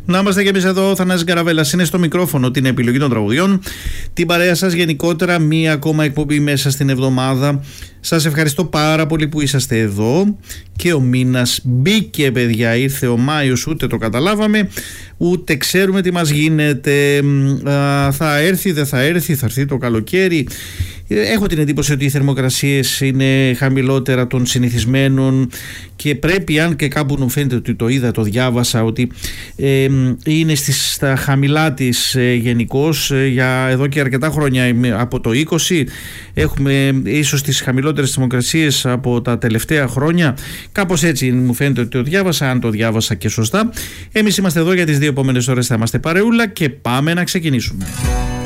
Να είμαστε κι εμείς εδώ. Ο Θανάσης Καραβέλας είναι στο μικρόφωνο, την επιλογή των τραγουδιών. Την παρέα σας γενικότερα, μία ακόμα εκπομπή μέσα στην εβδομάδα. Σας ευχαριστώ πάρα πολύ που είσαστε εδώ. Και ο μήνας μπήκε, παιδιά. Ήρθε ο Μάιος, ούτε το καταλάβαμε, ούτε ξέρουμε τι μας γίνεται. Θα έρθει, δεν θα έρθει, θα έρθει το καλοκαίρι. Έχω την εντύπωση ότι οι θερμοκρασίες είναι χαμηλότερα των συνηθισμένων και πρέπει, αν και κάπου μου φαίνεται ότι το είδα, το διάβασα, ότι είναι στα χαμηλά της γενικώς για εδώ και αρκετά χρόνια. Από το 20 έχουμε ίσως τις χαμηλότερες θερμοκρασίες από τα τελευταία χρόνια. Κάπως έτσι μου φαίνεται ότι το διάβασα, αν το διάβασα και σωστά. Εμείς είμαστε εδώ για τις 2 επόμενες ώρες, θα είμαστε παρεούλα και πάμε να ξεκινήσουμε.